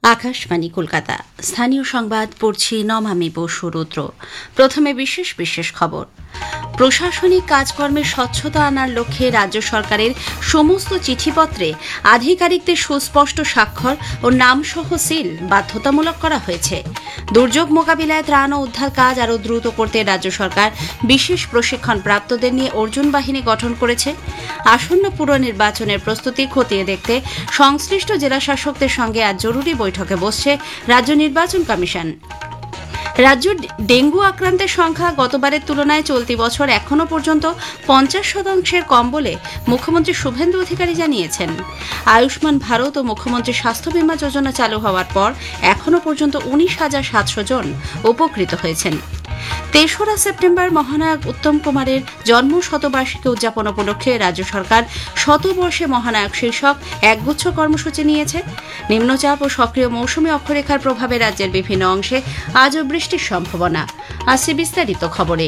আকাশবাণী কলকাতা স্থানীয় সংবাদ পড়ছি নমামি বসু রুদ্র। প্রথমে বিশেষ বিশেষ খবর। প্রশাসনিক কাজকর্মে স্বচ্ছতা আনার লক্ষ্যে রাজ্য সরকারের সমস্ত চিঠিপত্রে আধিকারিকদের সুস্পষ্ট স্বাক্ষর ও নামসহ সিল বাধ্যতামূলক করা হয়েছে। দুর্যোগ মোকাবিলায় ত্রাণ ও উদ্ধার কাজ আরও দ্রুত করতে রাজ্য সরকার বিশেষ প্রশিক্ষণ প্রাপ্তদের নিয়ে অর্জুন বাহিনী গঠন করেছে। আসন্ন পুর নির্বাচনের প্রস্তুতি খতিয়ে দেখতে সংশ্লিষ্ট জেলাশাসকদের সঙ্গে আজ জরুরি বৈঠকে বসছে রাজ্য নির্বাচন কমিশন। রাজ্য ডেঙ্গু আক্রান্তের সংখ্যা গতবারের তুলনায় চলতি বছর এখনও পর্যন্ত ৫০% কম বলে মুখ্যমন্ত্রী শুভেন্দু অধিকারী জানিয়েছেন। আয়ুষ্মান ভারত ও মুখ্যমন্ত্রী স্বাস্থ্য বীমা যোজনা চালু হওয়ার পর এখনও পর্যন্ত ১৯,৭০০ জন উপকৃত হয়েছেন। ৩রা সেপ্টেম্বর মহানায়ক উত্তম কুমারের জন্ম শতবার্ষিকী উদযাপন উপলক্ষে রাজ্য সরকার শতবর্ষে মহানায়ক শীর্ষক একগুচ্ছ কর্মসূচি নিয়েছে। নিম্নচাপ ও সক্রিয় মৌসুমী অক্ষরেখার প্রভাবে রাজ্যের বিভিন্ন অংশে আজও বৃষ্টির সম্ভাবনা। আসছে বিস্তারিত খবরে।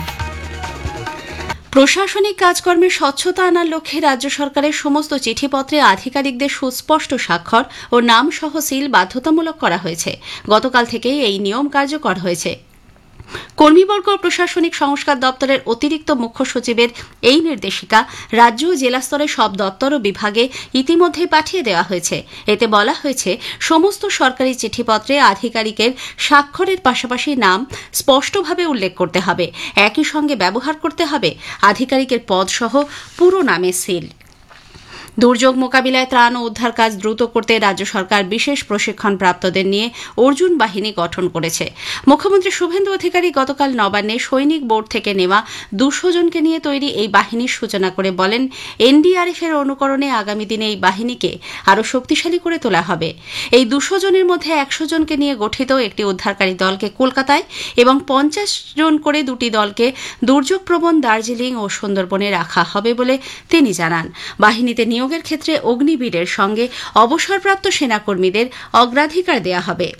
প্রশাসনিক কাজকর্মে স্বচ্ছতা আনার লক্ষ্যে রাজ্য সরকারের সমস্ত চিঠিপত্রে আধিকারিকদের সুস্পষ্ট স্বাক্ষর ও নামসহ সিল বাধ্যতামূলক করা হয়েছে। গতকাল থেকেই এই নিয়ম কার্যকর হয়েছে। কর্মীবর্গ ও প্রশাসনিক সংস্কার দপ্তরের অতিরিক্ত মুখ্য সচিবের এই নির্দেশিকা রাজ্য ও জেলা স্তরে সব দপ্তর ও বিভাগে ইতিমধ্যেই পাঠিয়ে দেওয়া হয়েছে। এতে বলা হয়েছে, সমস্ত সরকারি চিঠিপত্রে আধিকারিকের স্বাক্ষরের পাশাপাশি নাম স্পষ্টভাবে উল্লেখ করতে হবে। একই সঙ্গে ব্যবহার করতে হবে আধিকারিকের পদসহ পুরো নামে সিল। দুর্যোগ মোকাবিলায় ত্রাণ ও উদ্ধার কাজ দ্রুত করতে রাজ্য সরকার বিশেষ প্রশিক্ষণ প্রাপ্তদের নিয়ে অর্জুন বাহিনী গঠন করেছে। মুখ্যমন্ত্রী শুভেন্দু অধিকারী গতকাল নবান্নে সৈনিক বোর্ড থেকে নেওয়া ২০০ জনকে নিয়ে তৈরি এই বাহিনীর সূচনা করে বলেন, এনডিআরএফ এর অনুকরণে আগামী দিনে এই বাহিনীকে আরও শক্তিশালী করে তোলা হবে। এই ২০০ জনের মধ্যে ১০০ জনকে নিয়ে গঠিত একটি উদ্ধারকারী দলকে কলকাতায় এবং ৫০ জন করে দুটি দলকে দুর্যোগপ্রবণ দার্জিলিং ও সুন্দরবনে রাখা হবে বলে তিনি জানান। বাহিনীতে নিয়োগের ক্ষেত্রে অগ্নিবীরের সঙ্গে অবসরপ্রাপ্ত সেনাকর্মীদের অগ্রাধিকার দেওয়া হবে।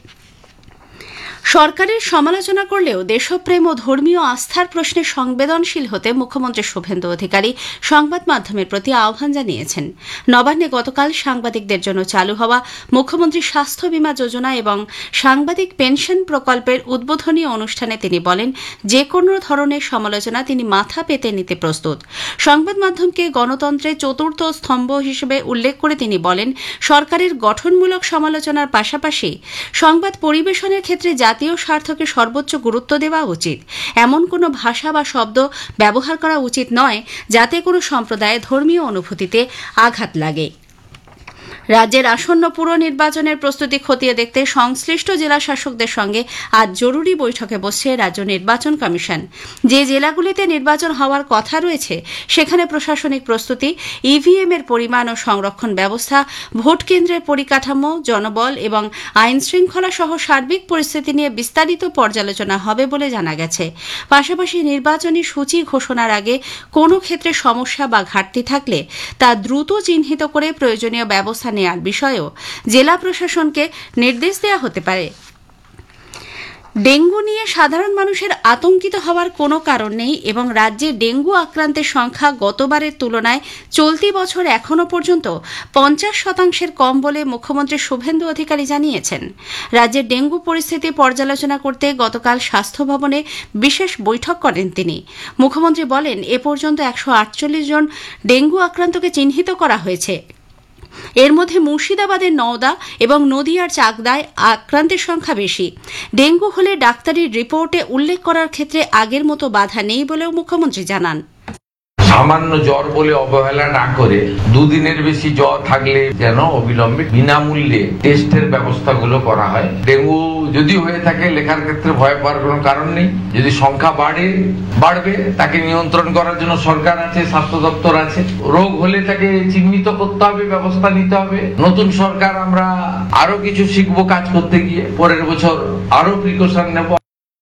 সরকারের সমালোচনা করলেও দেশপ্রেম ও ধর্মীয় আস্থার প্রশ্নে সংবেদনশীল হতে মুখ্যমন্ত্রী শুভেন্দু অধিকারী সংবাদ মাধ্যমের প্রতি আহ্বান জানিয়েছেন। নবান্নে গতকাল সাংবাদিকদের জন্য চালু হওয়া মুখ্যমন্ত্রী স্বাস্থ্য বীমা যোজনা এবং সাংবাদিক পেনশন প্রকল্পের উদ্বোধনী অনুষ্ঠানে তিনি বলেন, যে কোনো ধরনের সমালোচনা তিনি মাথা পেতে নিতে প্রস্তুত। সংবাদ মাধ্যমকে গণতন্ত্রের চতুর্থ স্তম্ভ হিসেবে উল্লেখ করে তিনি বলেন, সরকারের গঠনমূলক সমালোচনার পাশাপাশি সংবাদ পরিবেশনের ক্ষেত্রে জাতীয় স্বার্থকে সর্বোচ্চ গুরুত্ব দেওয়া উচিত। এমন কোনো ভাষা বা শব্দ ব্যবহার করা উচিত নয় যাতে কোনো সম্প্রদায়ের ধর্মীয় অনুভূতিতে আঘাত লাগে। রাজ্যের আসন্ন পুর নির্বাচনের প্রস্তুতি খতিয়ে দেখতে সংশ্লিষ্ট জেলা শাসকদের সঙ্গে আজ জরুরি বৈঠকে বসছে রাজ্য নির্বাচন কমিশন। যে জেলাগুলিতে নির্বাচন হওয়ার কথা রয়েছে সেখানে প্রশাসনিক প্রস্তুতি, ইভিএম এর পরিমাণ ও সংরক্ষণ ব্যবস্থা, ভোট কেন্দ্রের পরিকাঠামো, জনবল এবং আইন শৃঙ্খলা সহ সার্বিক পরিস্থিতি নিয়ে বিস্তারিত পর্যালোচনা হবে বলে জানা গেছে। পাশাপাশি নির্বাচনী সূচি ঘোষণার আগে কোনো ক্ষেত্রে সমস্যা বা ঘাটতি থাকলে তা দ্রুত চিহ্নিত করে প্রয়োজনীয় ব্যবস্থা নেওয়ার বিষয়েও জেলা প্রশাসনকে নির্দেশ দেওয়া হতে পারে। ডেঙ্গু নিয়ে সাধারণ মানুষের আতঙ্কিত হওয়ার কোনো কারণ নেই এবং রাজ্যে ডেঙ্গু আক্রান্তের সংখ্যা গতবারের তুলনায় চলতি বছর এখনও পর্যন্ত ৫০% কম বলে মুখ্যমন্ত্রী শুভেন্দু অধিকারী জানিয়েছেন। রাজ্যের ডেঙ্গু পরিস্থিতি পর্যালোচনা করতে গতকাল স্বাস্থ্য ভবনে বিশেষ বৈঠক করেন তিনি। মুখ্যমন্ত্রী বলেন, এ পর্যন্ত ১৪৮ জন ডেঙ্গু আক্রান্তকে চিহ্নিত করা হয়েছে। এর মধ্যে মুর্শিদাবাদের নওদা এবং নদিয়ার চাকদায় আক্রান্তের সংখ্যা বেশি। ডেঙ্গু হলে ডাক্তারির রিপোর্টে উল্লেখ করার ক্ষেত্রে আগের মতো বাধা নেই বলেও মুখ্যমন্ত্রী জানান। সামান্য জ্বর বলে অবহেলা না করে 2 দিনের বেশি জ্বর থাকলে যেন অবিলম্বে বিনামূল্যে টেস্টের ব্যবস্থাগুলো করা হয়। ডেঙ্গু যদি হয়ে থাকে লেখার ক্ষেত্রে ভয় পাওয়ার কোনো কারণ নেই। যদি সংখ্যা বাড়বে তাকে নিয়ন্ত্রণ করার জন্য সরকার আছে, স্বাস্থ্য দপ্তর আছে। রোগ হলে তাকে চিহ্নিত করতে হবে, ব্যবস্থা নিতে হবে। নতুন সরকার আমরা আরো কিছু শিখবো কাজ করতে গিয়ে, পরের বছর আরো প্রিকশন নেব।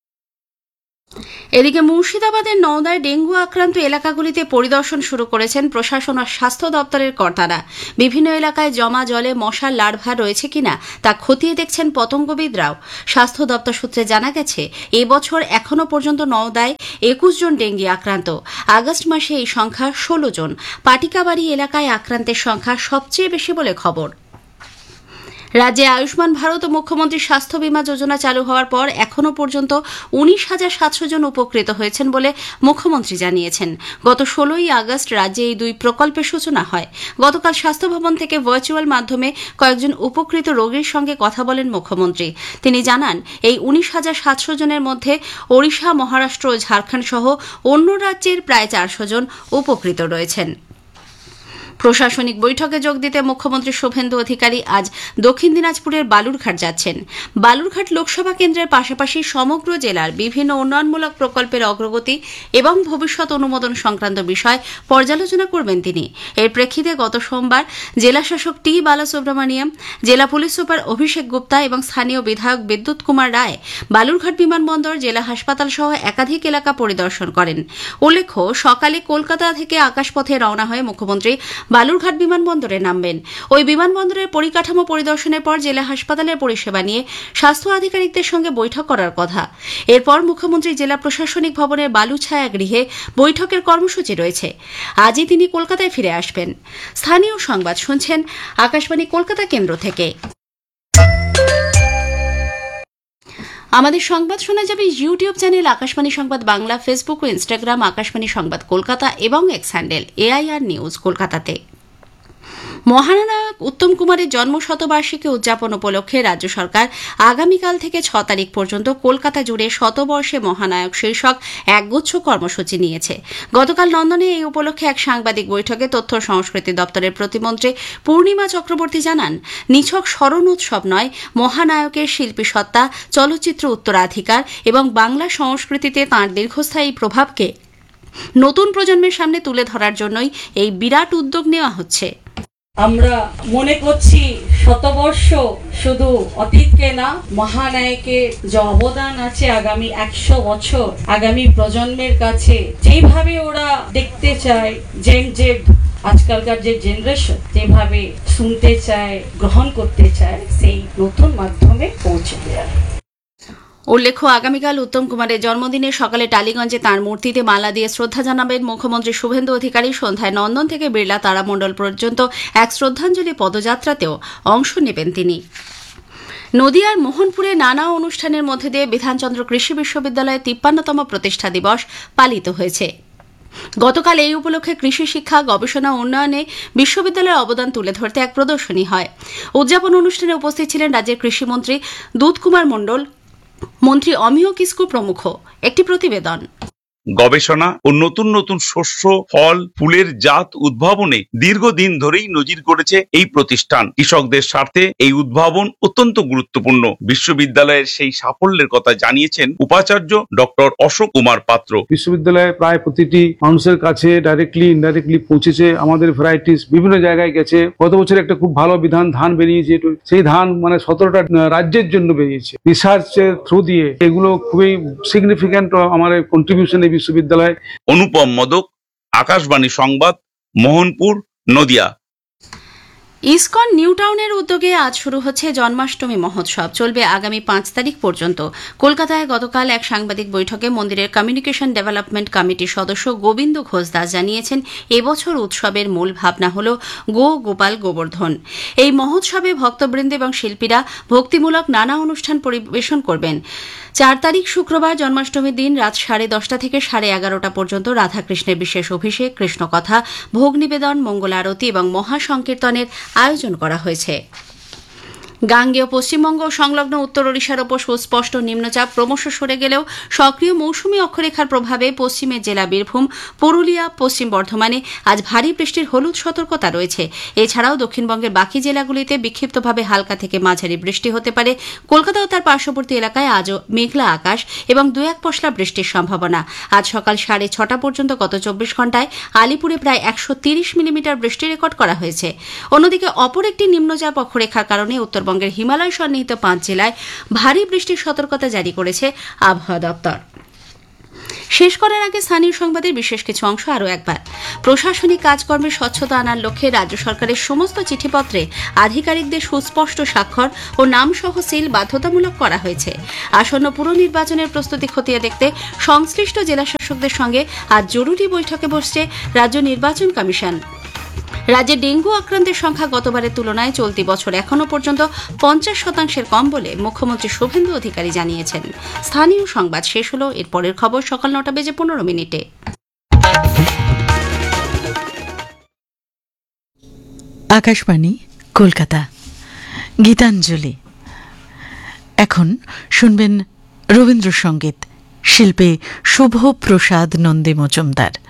এদিকে মুর্শিদাবাদের নওদায় ডেঙ্গু আক্রান্ত এলাকাগুলিতে পরিদর্শন শুরু করেছেন প্রশাসন ও স্বাস্থ্য দপ্তরের কর্তারা। বিভিন্ন এলাকায় জমা জলে মশার লার্ভা রয়েছে কিনা তা খতিয়ে দেখছেন পতঙ্গবিদরাও। স্বাস্থ্য দপ্তর সূত্রে জানা গেছে, এবছর এখনও পর্যন্ত নওদায় ২১ জন ডেঙ্গি আক্রান্ত। আগস্ট মাসে এই সংখ্যা ১৬ জন। পাটিকাবাড়ি এলাকায় আক্রান্তের সংখ্যা সবচেয়ে বেশি বলে খবর। রাজ্যে আয়ুষ্মান ভারত ও মুখ্যমন্ত্রী স্বাস্থ্য বীমা যোজনা চালু হওয়ার পর এখনও পর্যন্ত 19,700 জন উপকৃত হয়েছেন বলে মুখ্যমন্ত্রী জানিয়েছেন। গত 16ই আগস্ট রাজ্যে এই দুই প্রকল্পের সূচনা হয়। গতকাল স্বাস্থ্য ভবন থেকে ভার্চুয়াল মাধ্যমে কয়েকজন উপকৃত রোগীর সঙ্গে কথা বলেন মুখ্যমন্ত্রী। তিনি জানান, এই 19,700 জনের মধ্যে ওড়িশা, মহারাষ্ট্র ও ঝাড়খণ্ড সহ অন্য রাজ্যের প্রায় 400 জন উপকৃত রয়েছেন। প্রশাসনিক বৈঠকে যোগ দিতে মুখ্যমন্ত্রী শুভেন্দু অধিকারী আজ দক্ষিণ দিনাজপুরের বালুরঘাট যাচ্ছেন। বালুরঘাট লোকসভা কেন্দ্রের পাশাপাশি সমগ্র জেলার বিভিন্ন উন্নয়নমূলক প্রকল্পের অগ্রগতি এবং ভবিষ্যৎ অনুমোদন সংক্রান্ত বিষয় পর্যালোচনা করবেন তিনি। এর প্রেক্ষিতে গত সোমবার জেলাশাসক টি বালাসুব্রমণিয়াম, জেলা পুলিশ সুপার অভিষেক গুপ্তা এবং স্থানীয় বিধায়ক বিদ্যুৎ কুমার রায় বালুরঘাট বিমানবন্দর, জেলা হাসপাতাল সহ একাধিক এলাকা পরিদর্শন করেন। উল্লেখ্য, সকালে কলকাতা থেকে আকাশপথে রওনা হয়ে মুখ্যমন্ত্রী বালুরঘাট বিমানবন্দরে নামবেন। ওই বিমানবন্দরের পরিকাঠামো পরিদর্শনের পর জেলা হাসপাতালের পরিষেবা নিয়ে স্বাস্থ্য আধিকারিকদের সঙ্গে বৈঠক করার কথা। এরপর মুখ্যমন্ত্রী জেলা প্রশাসনিক ভবনের বালুছায়া গৃহে বৈঠকের কর্মসূচি রয়েছে। আজই তিনি কলকাতায় ফিরে আসবেন। স্থানীয় সংবাদ শুনছেন আকাশবাণী কলকাতা কেন্দ্র থেকে। আমাদের সংবাদ শোনা যাবে ইউটিউব চ্যানেল আকাশবাণী সংবাদ বাংলা, ফেসবুক ও ইনস্টাগ্রাম আকাশবাণী সংবাদ কলকাতা এবং এক্স হ্যান্ডেল AIR নিউজ কলকাতাতে। মহানায়ক উত্তম কুমারের জন্মশতবার্ষিকী উদযাপন উপলক্ষে রাজ্য সরকার আগামীকাল থেকে 6 তারিখ পর্যন্ত কলকাতা জুড়ে শতবর্ষে মহানায়ক শীর্ষক একগুচ্ছ কর্মসূচি নিয়েছে। গতকাল নন্দনে এই উপলক্ষে এক সাংবাদিক বৈঠকে তথ্য সংস্কৃতি দপ্তরের প্রতিমন্ত্রী পূর্ণিমা চক্রবর্তী জানান, নিছক স্মরণ উৎসব নয়, মহানায়কের শিল্পী সত্তা, চলচ্চিত্র উত্তরাধিকার এবং বাংলা সংস্কৃতিতে তাঁর দীর্ঘস্থায়ী প্রভাবকে নতুন প্রজন্মের সামনে তুলে ধরার জন্যই এই বিরাট উদ্যোগ নেওয়া হচ্ছে। আমরা মনে করছি শতবর্ষ শুধু অতীতকে না, মহানায়কের যে অবদান আছে আগামী 100 বছর আগামী প্রজন্মের কাছে যেভাবে ওরা দেখতে চায়, আজকালকার যে জেনারেশন যেভাবে শুনতে চায়, গ্রহণ করতে চায়, সেই নতুন মাধ্যমে পৌঁছে দেয়। উল্লেখ্য, আগামীকাল উত্তম কুমারের জন্মদিনে সকালে টালিগঞ্জে তাঁর মূর্তিতে মালা দিয়ে শ্রদ্ধা জানাবেন মুখ্যমন্ত্রী শুভেন্দু অধিকারী। সন্ধ্যায় নন্দন থেকে বিড়লা তারামণ্ডল পর্যন্ত এক শ্রদ্ধাঞ্জলি পদযাত্রাতেও অংশ নেবেন তিনি। নদিয়ার মোহনপুরে নানা অনুষ্ঠানের মধ্যে দিয়ে বিধানচন্দ্র কৃষি বিশ্ববিদ্যালয়ের 53তম প্রতিষ্ঠা দিবস পালিত হয়েছে। গতকাল এই উপলক্ষে কৃষি শিক্ষা, গবেষণা ও উন্নয়নে বিশ্ববিদ্যালয়ের অবদান তুলে ধরতে এক প্রদর্শনী হয়। উদযাপন অনুষ্ঠানে উপস্থিত ছিলেন রাজ্যের কৃষিমন্ত্রী দুধ কুমার মণ্ডল, মন্ত্রী অমিয় কিস্কু প্রমুখ। একটি প্রতিবেদন। গবেষণা ও নতুন নতুন শস্য, ফল, ফুলের জাত উদ্ভাবনে দীর্ঘদিন ধরেই নজির গড়েছে এই প্রতিষ্ঠান। কৃষকদের স্বার্থে এই উদ্ভাবন অত্যন্ত গুরুত্বপূর্ণ। বিশ্ববিদ্যালয়ের সেই সাফল্যের কথা জানিয়েছেন উপাচার্য ডক্টর অশোক কুমার পাত্র। বিশ্ববিদ্যালয়ে প্রায় প্রতিটি মানুষের কাছে ডাইরেক্টলি ইনডাইরেক্টলি পৌঁছেছে। আমাদের ভ্যারাইটিস বিভিন্ন জায়গায় গেছে। গত বছর একটা খুব ভালো বিধান ধান বেরিয়েছে, সেই ধান মানে 17টা রাজ্যের জন্য বেরিয়েছে। রিসার্চের থ্রু দিয়ে এগুলো খুবই সিগনিফিক্যান্ট আমাদের কন্ট্রিবিউশন এই বিশ্ববিদ্যালয়। অনুপম মদক, আকাশবাণী সংবাদ, মোহনপুর, নদিয়া। ইসকন নিউ টাউনের উদ্যোগে আজ শুরু হচ্ছে জন্মাষ্টমী মহোৎসব। চলবে আগামী 5 তারিখ পর্যন্ত। কলকাতায় গতকাল এক সাংবাদিক বৈঠকে মন্দিরের কমিউনিকেশন ডেভেলপমেন্ট কমিটির সদস্য গোবিন্দ ঘোষ দাস জানিয়েছেন, এবছর উৎসবের মূল ভাবনা হল গোপাল গোবর্ধন। এই মহোৎসবে ভক্তবৃন্দ এবং শিল্পীরা ভক্তিমূলক নানা অনুষ্ঠান পরিবেশন করবেন। 4 তারিখ শুক্রবার জন্মাষ্টমীর দিন রাত 10:30 থেকে 11:30 পর্যন্ত রাধাকৃষ্ণের বিশেষ অভিষেক, কৃষ্ণকথা, ভোগ নিবেদন, মঙ্গল আরতি এবং মহাসংকীর্তনের আয়োজন করা হয়েছে। গাঙ্গেয় পশ্চিমবঙ্গ ও সংলগ্ন উত্তর ওড়িশার ওপর সুস্পষ্ট নিম্নচাপ ক্রমশ সরে গেলেও সক্রিয় মৌসুমী অক্ষরেখার প্রভাবে পশ্চিমের জেলা বীরভূম, পুরুলিয়া, পশ্চিম বর্ধমানে আজ ভারী বৃষ্টির হলুদ সতর্কতা রয়েছে। এছাড়াও দক্ষিণবঙ্গের বাকি জেলাগুলিতে বিক্ষিপ্তভাবে হালকা থেকে মাঝারি বৃষ্টি হতে পারে। কলকাতা ও তার পার্শ্ববর্তী এলাকায় আজও মেঘলা আকাশ এবং 2-1 পশলা বৃষ্টির সম্ভাবনা। আজ সকাল 6:30 পর্যন্ত গত 24 ঘণ্টায় আলিপুরে প্রায় 130 মিলিমিটার বৃষ্টি রেকর্ড করা হয়েছে। অন্যদিকে অপর একটি নিম্নচাপ অক্ষরেখার কারণে উত্তরবঙ্গের হিমালয় সন্নিহিত 5 জেলায় ভারী বৃষ্টির সতর্কতা জারি করেছে আবহাওয়া দপ্তর। শেষ করার আগে স্থানীয় সংবাদের বিশেষ কিছু অংশ আরও একবার। প্রশাসনিক কাজকর্মে স্বচ্ছতা আনার লক্ষ্যে রাজ্য সরকারের সমস্ত চিঠিপত্রে আধিকারিকদের সুস্পষ্ট স্বাক্ষর ও নামসহ সিল বাধ্যতামূলক করা হয়েছে। আসন্ন পুর নির্বাচনের প্রস্তুতি খতিয়ে দেখতে সংশ্লিষ্ট জেলা শাসকদের সঙ্গে আজ জরুরি বৈঠকে বসছে রাজ্য নির্বাচন কমিশন। রাজ্যে ডেঙ্গু আক্রান্তের সংখ্যা গতবারের তুলনায় চলতি বছর এখনও পর্যন্ত 50% কম বলে মুখ্যমন্ত্রী শুভেন্দু অধিকারী জানিয়েছেন। স্থানীয় সংবাদ শেষ হল। এর পরের খবর সকাল 9:15। আকাশবাণী কলকাতা। গীতাঞ্জলি। এখন শুনবেন রবীন্দ্রসঙ্গীত, শিল্পী শুভ প্রসাদ নন্দী মজুমদার।